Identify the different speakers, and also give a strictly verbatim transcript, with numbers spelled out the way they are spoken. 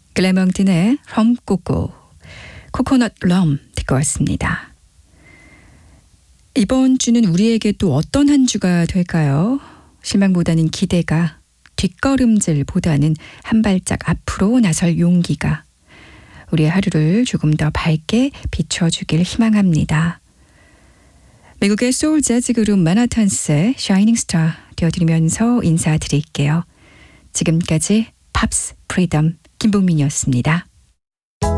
Speaker 1: 글래멍튼의 럼 꼬꼬, 코코넛 럼 듣고 왔습니다. 이번 주는 우리에게 또 어떤 한 주가 될까요? 실망보다는 기대가, 뒷걸음질보다는 한 발짝 앞으로 나설 용기가 우리의 하루를 조금 더 밝게 비춰주길 희망합니다. 미국의 소울 재즈 그룹 마나탄스의 샤이닝 스타 띄워드리면서 인사드릴게요. 지금까지 팝스 프리덤 김봉민이었습니다.